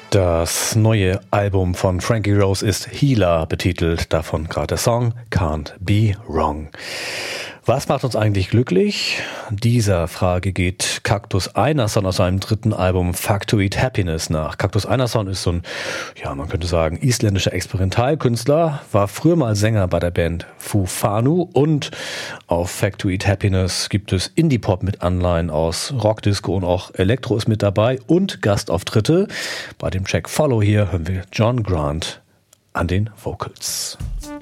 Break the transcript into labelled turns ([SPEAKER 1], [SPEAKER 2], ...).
[SPEAKER 1] Das neue Album von Frankie Rose ist Healer betitelt, davon gerade der Song Can't Be Wrong. Was macht uns eigentlich glücklich? Dieser Frage geht Cactus Einarsson aus seinem dritten Album Fuck to Eat Happiness nach. Cactus Einarsson ist so ein, man könnte sagen, isländischer Experimentalkünstler, war früher mal Sänger bei der Band Fufanu und auf Fuck to Eat Happiness gibt es Indie-Pop mit Anleihen aus Rockdisco und auch Elektro ist mit dabei und Gastauftritte. Bei dem Track Follow hier hören wir John Grant an den Vocals.